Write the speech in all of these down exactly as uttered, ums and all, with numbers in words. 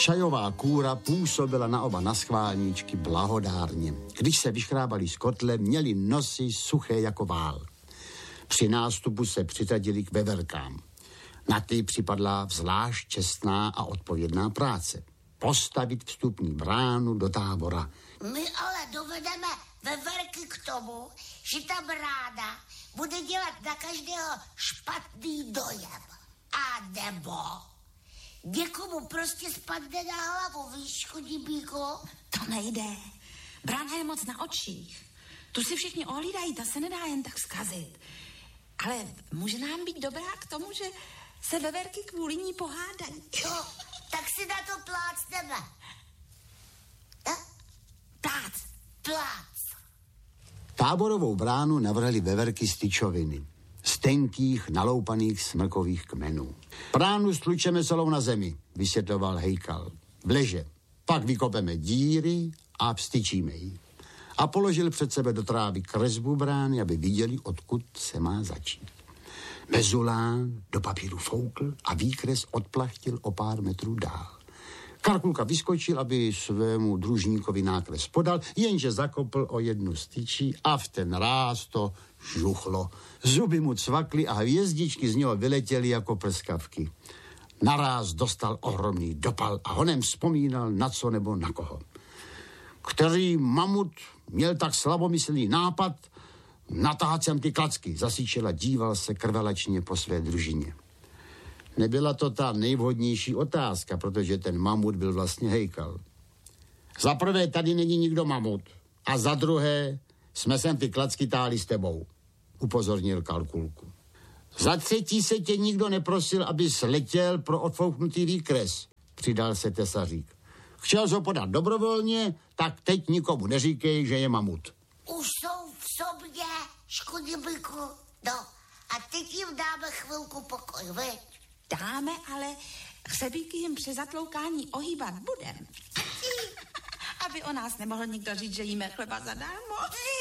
Čajová kůra působila na oba naschválníčky blahodárně. Když se vyškrábali z kotle, měli nosy suché jako vál. Při nástupu se přiřadili k veverkám. Na ty připadla zvlášť čestná a odpovědná práce. Postavit vstupní bránu do tábora. My ale dovedeme veverky k tomu, že ta brána bude dělat na každého špatný dojem. A nebo někomu prostě spadne na hlavu, víš, Chodíbíku? To nejde. Brána je moc na očích. Tu si všichni ohlídají, ta se nedá jen tak zkazit. Ale může nám být dobrá k tomu, že se veverky kvůli ní pohádají. No, tak si na to plácneme. Eh? Plác. Plác. Táborovou bránu navrhly veverky z tyčoviny. Z tenkých, naloupaných smrkových kmenů. Bránu stlučeme celou na zemi, vysvětloval Hejkal. Vleže. Pak vykopeme díry a vstyčíme ji. A položil před sebe do trávy kresbu brány, aby viděli, odkud se má začít. Mezulán do papíru foukl a výkres odplachtil o pár metrů dál. Karkulka vyskočil, aby svému družníkovi nákres podal, jenže zakopl o jednu z tyčí a v ten ráz to žuchlo. Zuby mu cvakly a hvězdičky z něho vyletěly jako prskavky. Naráz dostal ohromný dopal a honem vzpomínal na co nebo na koho. Který mamut měl tak slabomyslný nápad natáhat sem ty klacky, zasíčel a díval se krvelačně po své družině. Nebyla to ta nejvhodnější otázka, protože ten mamut byl vlastně Hejkal. Za prvé tady není nikdo mamut a za druhé jsme sem ty klacky táhli s tebou, upozornil Karkulku. Za třetí se tě nikdo neprosil, abys letěl pro odfouknutý výkres, přidal se tesařík. Chtěl jsi ho podat dobrovolně, tak teď nikomu neříkej, že je mamut. Už jsou v sobě, Škodíbíku. No, a teď jim dáme chvilku pokoj, veď? Dáme, ale hřebíky jim při zatloukání ohýbat budem. Aby o nás nemohl nikdo říct, že jíme chleba zadarmo.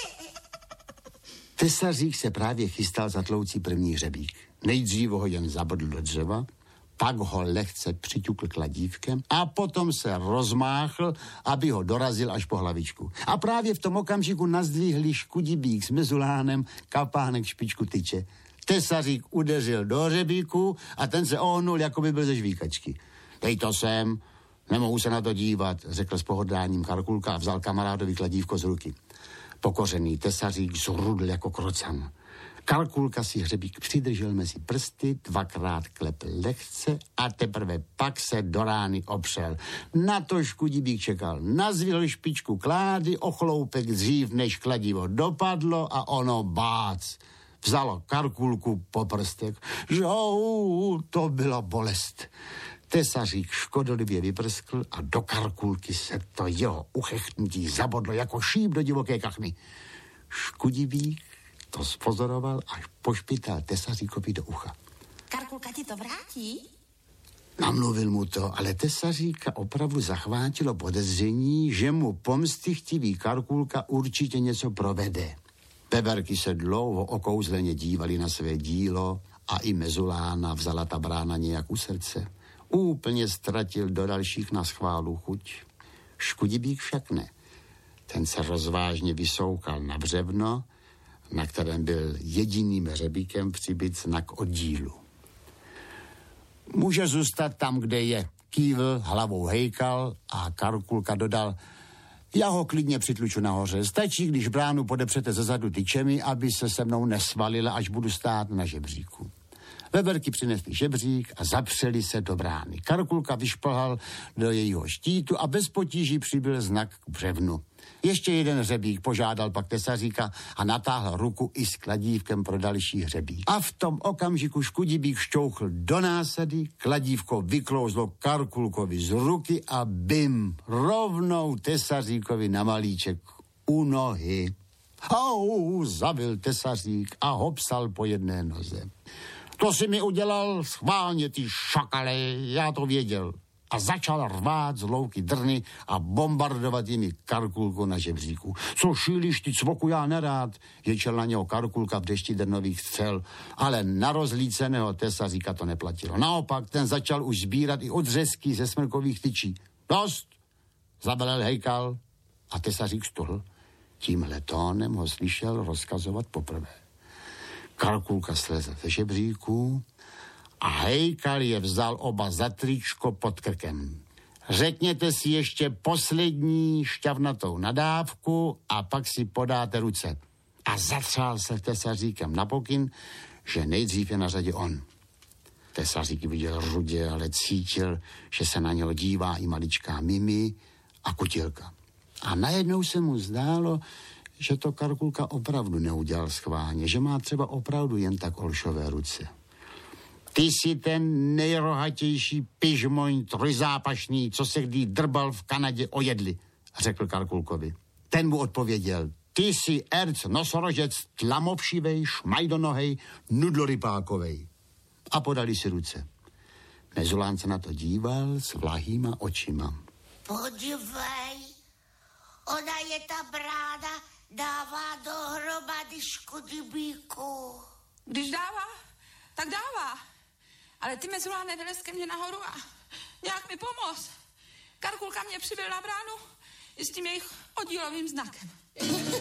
Tesařík se právě chystal zatloucí první hřebík. Nejdřív ho jen zabodl do dřeva, pak ho lehce přiťukl kladívkem a potom se rozmáchl, aby ho dorazil až po hlavičku. A právě v tom okamžiku nazdvihli Škudibík s Mezulánem kapánek špičku tyče. Tesařík udeřil do hřebíku a ten se ohnul, jako by byl ze žvíkačky. Dej to sem, nemohu se na to dívat, řekl s pohodáním Karkulka a vzal kamarádovi kladívko z ruky. Pokořený tesařík zrudl jako krocan. Karkulka si hřebík přidržel mezi prsty, dvakrát klep lehce a teprve pak se do rány opřel. Na to Škudibík čekal. Nazvihl špičku klády, ochloupek dřív, než kladivo dopadlo a ono bác. Vzalo Karkulku po prstech. Žou, to byla bolest. Tesařík škodolivě vyprskl a do Karkulky se to jeho uchechtnutí zabodlo jako šíp do divoké kachny. Škudibík to spozoroval, až pošpital tesaříkovi do ucha. Karkulka ti to vrátí? Namluvil mu to, ale tesaříka opravdu zachvátilo podezření, že mu pomstychtivý Karkulka určitě něco provede. Veverky se dlouho okouzleně dívali na své dílo a i Mezulána vzala ta brána nějak u srdce. Úplně ztratil do dalších na schválu chuť. Škudibík však ne. Ten se rozvážně vysoukal na břevno, na kterém byl jediným hřebíkem přibit znak oddílu. Může zůstat tam, kde je, kývl hlavou Hejkal a Karkulka dodal, já ho klidně přitluču nahoře. Stačí, když bránu podepřete zezadu tyčemi, aby se se mnou nesvalila, až budu stát na žebříku. Veverky přinesli žebřík a zapřeli se do brány. Karkulka vyšplhal do jejího štítu a bez potíží přibyl znak k břevnu. Ještě jeden hřebík požádal pak tesaříka a natáhl ruku i s kladívkem pro další hřebík. A v tom okamžiku Škudibík šťouchl do násady, kladívko vyklouzlo Karkulkovi z ruky a bim, rovnou tesaříkovi na malíček u nohy. Au, zavil tesařík a hopsal po jedné noze. To si mi udělal schválně, ty šakale, já to věděl. A začal rvát z louky drny a bombardovat jimi Karkulku na žebříku. Co šíliš, ty cvoku, já nerád, ječel na něho Karkulka v dešti drnových střel, ale na rozlíceného tesaříka to neplatilo. Naopak, ten začal už sbírat i odřezky ze smrkových tyčí. Dost, zabelel Hejkal a tesařík stuhl. Tímhle tónem ho slyšel rozkazovat poprvé. Karkulka sleze ze žebříku a Hejkal je vzal oba za tričko pod krkem. Řekněte si ještě poslední šťavnatou nadávku a pak si podáte ruce. A zatřál se tesaříkem na pokyn, že nejdřív je na řadě on. Tesařík viděl rudě, ale cítil, že se na něho dívá i maličká Mimi a Kutilka. A najednou se mu zdálo, že to Karkulka opravdu neudělal schválně, že má třeba opravdu jen tak olšové ruce. Ty jsi ten nejrohatější pižmoň trojzápašný, co se kdy drbal v Kanadě o jedli, řekl Karkulkovi. Ten mu odpověděl, ty jsi erc nosorožec tlamovšivej, šmajdonohej, nudlorypákovej. A podali si ruce. Mezulán se na to díval s vlahýma očima. Podívej, ona je ta bráda, dává dohromady škodibíku. Když dává, tak dává. Ale ty, Mezuláne, vylez ke mně nahoru a nějak mi pomoz. Karkulka mě přibyl na bránu i s tím jejich oddílovým znakem.